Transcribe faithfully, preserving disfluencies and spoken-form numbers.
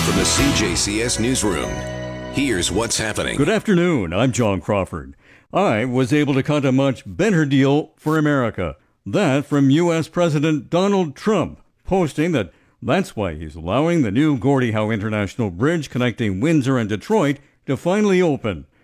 From the C J C S Newsroom, here's what's happening. Good afternoon. I'm John Crawford. I was able to cut a much better deal for America. That from U S President Donald Trump, posting that that's why he's allowing the new Gordie Howe International Bridge connecting Windsor and Detroit to finally open.